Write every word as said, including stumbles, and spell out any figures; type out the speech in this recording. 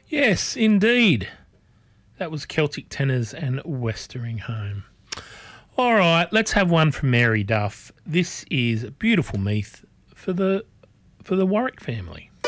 Yes, indeed. That was Celtic Tenors and Westering Home. All right, let's have one from Mary Duff. This is Beautiful Meath for the for the Warwick family.